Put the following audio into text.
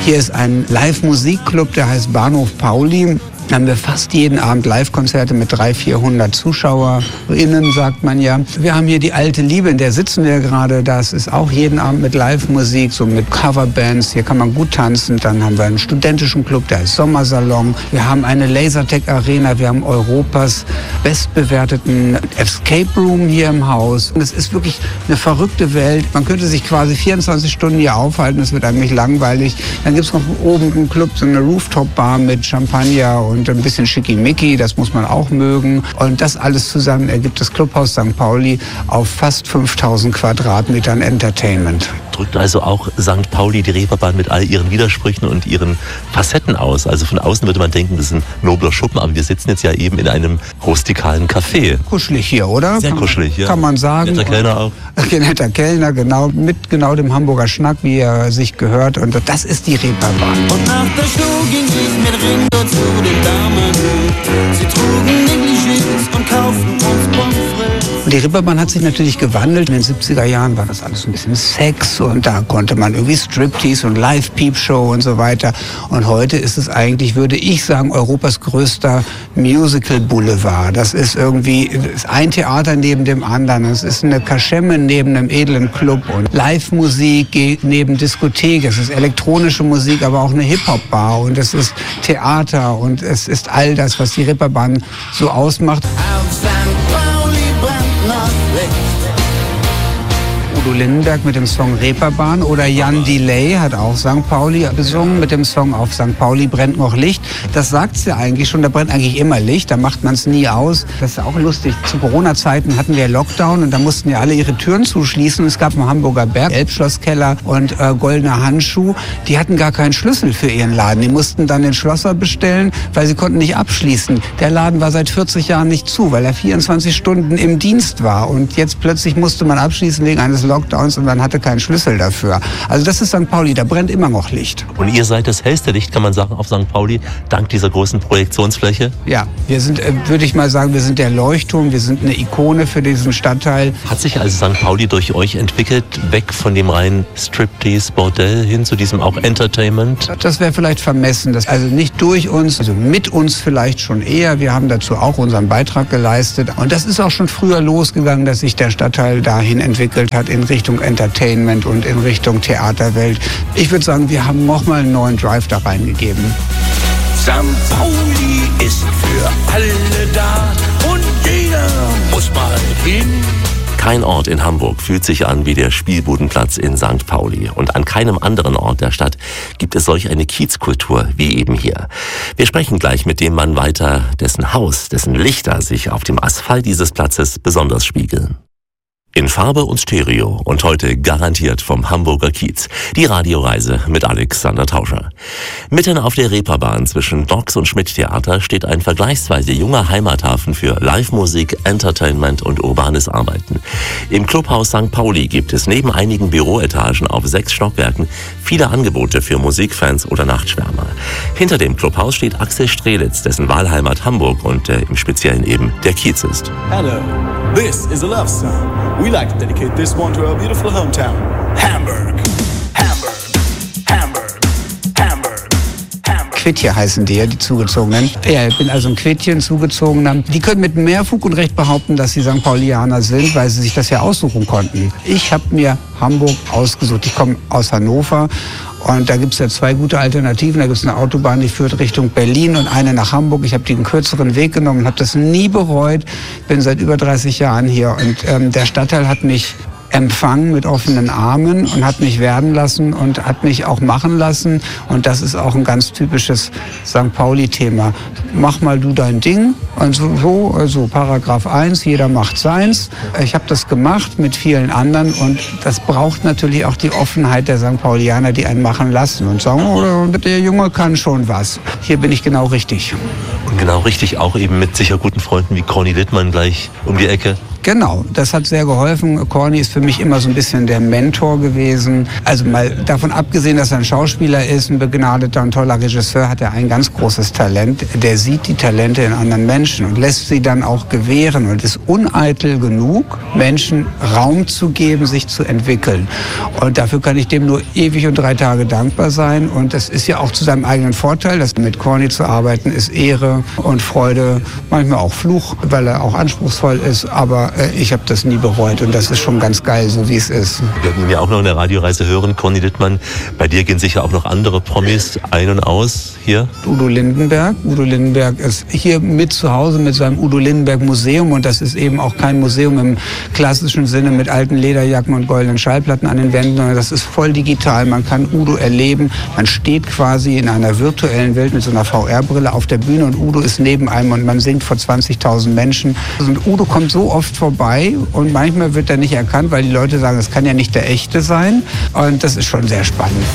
Hier ist ein Live-Musikclub, der heißt Bahnhof Pauli. Da haben wir fast jeden Abend Live-Konzerte mit 300-400 ZuschauerInnen, sagt man ja. Wir haben hier die alte Liebe, in der sitzen wir gerade. Das ist auch jeden Abend mit Live-Musik, so mit Coverbands. Hier kann man gut tanzen. Dann haben wir einen studentischen Club, der heißt Sommersalon. Wir haben eine Lasertech-Arena. Wir haben Europas bestbewerteten Escape Room hier im Haus. Und es ist wirklich eine verrückte Welt. Man könnte sich quasi 24 Stunden hier aufhalten. Es wird eigentlich langweilig. Dann gibt es noch oben einen Club, so eine Rooftop-Bar mit Champagner und ein bisschen schickimicki, das muss man auch mögen. Und das alles zusammen ergibt das Clubhaus St. Pauli auf fast 5000 Quadratmetern Entertainment. Drückt also auch St. Pauli die Reeperbahn mit all ihren Widersprüchen und ihren Facetten aus. Also von außen würde man denken, das ist ein nobler Schuppen, aber wir sitzen jetzt ja eben in einem rustikalen Café. Kuschelig hier, oder? Sehr kuschelig, ja. Kann man sagen. Netter Kellner auch. Netter Kellner, genau. Mit genau dem Hamburger Schnack, wie er sich gehört. Und das ist die Reeperbahn. Und nach der Show ging ich mit Ringo zu den Damen. Sie trugen Negligés und kauften uns Pommes frites. Und die Reeperbahn hat sich natürlich gewandelt. In den 70er Jahren war das alles ein bisschen Sex und da konnte man irgendwie Striptease und Live-Peep-Show und so weiter. Und heute ist es eigentlich, würde ich sagen, Europas größter Musical-Boulevard. Das ist irgendwie ist ein Theater neben dem anderen. Es ist eine Kaschemme neben einem edlen Club und Live-Musik neben Diskothek. Es ist elektronische Musik, aber auch eine Hip-Hop-Bar und es ist Theater und es ist all das, was die Reeperbahn so ausmacht. Udo Lindenberg mit dem Song Reeperbahn oder Jan Delay hat auch St. Pauli besungen mit dem Song Auf St. Pauli brennt noch Licht. Das sagt's ja eigentlich schon, da brennt eigentlich immer Licht, da macht man es nie aus. Das ist auch lustig. Zu Corona-Zeiten hatten wir Lockdown und da mussten ja alle ihre Türen zuschließen. Es gab im Hamburger Berg, Elbschlosskeller und Goldener Handschuh. Die hatten gar keinen Schlüssel für ihren Laden. Die mussten dann den Schlosser bestellen, weil sie konnten nicht abschließen. Der Laden war seit 40 Jahren nicht zu, weil er 24 Stunden im Dienst war. Und jetzt plötzlich musste man abschließen wegen eines Lockdowns und man hatte keinen Schlüssel dafür. Also das ist St. Pauli, da brennt immer noch Licht. Und ihr seid das hellste Licht, kann man sagen, auf St. Pauli, dank dieser großen Projektionsfläche? Ja, wir sind, würde ich mal sagen, wir sind der Leuchtturm, wir sind eine Ikone für diesen Stadtteil. Hat sich also St. Pauli durch euch entwickelt, weg von dem reinen Striptease-Bordell hin zu diesem auch Entertainment? Das wäre vielleicht vermessen, also nicht durch uns, also mit uns vielleicht schon eher. Wir haben dazu auch unseren Beitrag geleistet. Und das ist auch schon früher losgegangen, dass sich der Stadtteil dahin entwickelt hat, in Richtung Entertainment und in Richtung Theaterwelt. Ich würde sagen, wir haben nochmal einen neuen Drive da reingegeben. St. Pauli ist für alle da und jeder muss mal hin. Kein Ort in Hamburg fühlt sich an wie der Spielbudenplatz in St. Pauli. Und an keinem anderen Ort der Stadt gibt es solch eine Kiezkultur wie eben hier. Wir sprechen gleich mit dem Mann weiter, dessen Haus, dessen Lichter sich auf dem Asphalt dieses Platzes besonders spiegeln. In Farbe und Stereo und heute garantiert vom Hamburger Kiez. Die Radioreise mit Alexander Tauscher. Mitten auf der Reeperbahn zwischen Docks und Schmidt-Theater steht ein vergleichsweise junger Heimathafen für Live-Musik, Entertainment und urbanes Arbeiten. Im Clubhaus St. Pauli gibt es neben einigen Büroetagen auf 6 Stockwerken viele Angebote für Musikfans oder Nachtschwärmer. Hinter dem Clubhaus steht Axel Strelitz, dessen Wahlheimat Hamburg und im Speziellen eben der Kiez ist. Hello, this is a love song. We like to dedicate this one to our beautiful hometown, Hamburg. Hamburg, Hamburg, Hamburg, Hamburg. Quittje heißen die Zugezogenen. Ja, ich bin also ein Quittchen, Zugezogener. Die können mit mehr Fug und Recht behaupten, dass sie St. Paulianer sind, weil sie sich das ja aussuchen konnten. Ich habe mir Hamburg ausgesucht. Ich komme aus Hannover. Und da gibt es ja 2 gute Alternativen. Da gibt es eine Autobahn, die führt Richtung Berlin und eine nach Hamburg. Ich habe den kürzeren Weg genommen und habe das nie bereut. Bin seit über 30 Jahren hier und der Stadtteil hat mich empfangen mit offenen Armen und hat mich werden lassen und hat mich auch machen lassen. Und das ist auch ein ganz typisches St. Pauli-Thema. Mach mal du dein Ding. Und so Paragraph 1, jeder macht seins. Ich habe das gemacht mit vielen anderen und das braucht natürlich auch die Offenheit der St. Paulianer, die einen machen lassen und sagen, oh, der Junge kann schon was. Hier bin ich genau richtig. Und genau richtig auch eben mit sicher guten Freunden wie Corny Littmann gleich um die Ecke. Genau, das hat sehr geholfen. Corny ist für für mich immer so ein bisschen der Mentor gewesen. Also mal davon abgesehen, dass er ein Schauspieler ist, ein begnadeter und toller Regisseur, hat er ein ganz großes Talent. Der sieht die Talente in anderen Menschen und lässt sie dann auch gewähren und ist uneitel genug, Menschen Raum zu geben, sich zu entwickeln. Und dafür kann ich dem nur ewig und 3 Tage dankbar sein. Und das ist ja auch zu seinem eigenen Vorteil, dass mit Corny zu arbeiten ist Ehre und Freude, manchmal auch Fluch, weil er auch anspruchsvoll ist. Aber ich habe das nie bereut und das ist schon ganz geil, so wie es ist. Wir werden ja auch noch eine Radioreise hören, Corny Littmann. Bei dir gehen sicher auch noch andere Promis ein und aus hier. Udo Lindenberg. Udo Lindenberg ist hier mit zu Hause mit seinem Udo Lindenberg Museum und das ist eben auch kein Museum im klassischen Sinne mit alten Lederjacken und goldenen Schallplatten an den Wänden, sondern das ist voll digital. Man kann Udo erleben. Man steht quasi in einer virtuellen Welt mit so einer VR-Brille auf der Bühne und Udo ist neben einem und man singt vor 20.000 Menschen. Und Udo kommt so oft vorbei und manchmal wird er nicht erkannt, weil die Leute sagen, das kann ja nicht der Echte sein. Und das ist schon sehr spannend.